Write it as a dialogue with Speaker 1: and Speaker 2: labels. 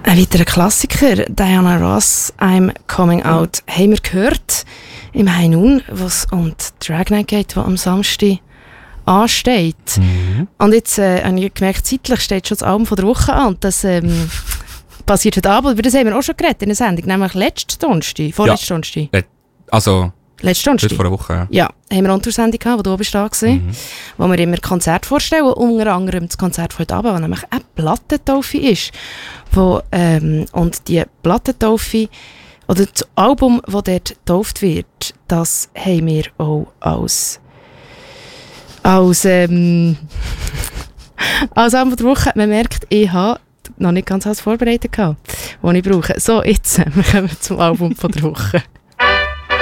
Speaker 1: Ein weiterer Klassiker, Diana Ross, I'm Coming Out, haben wir gehört im High Noon, wo es um die Drag Night geht, die am Samstag ansteht. Und jetzt habe ich gemerkt, zeitlich steht schon das Album von der Woche an. Das passiert heute Abend, über das haben wir auch schon geredet in der Sendung, nämlich letzten Donnerstag, vorletzten Donnerstag.
Speaker 2: Letzte
Speaker 1: Donnerstag.
Speaker 2: Vor einer Woche, ja.
Speaker 1: Ja, haben wir eine Untersendung gehabt, wo du oben da warst, wo wir immer Konzerte vorstellen, unter anderem das Konzert von heute Abend, das nämlich eine Plattentaufe ist. Und die Plattentaufe, oder das Album, das dort getauft wird, das haben wir auch als Album der Woche. Man merkt, ich habe noch nicht ganz alles vorbereitet gehabt, was ich brauche. So, jetzt, wir kommen zum Album von der Woche.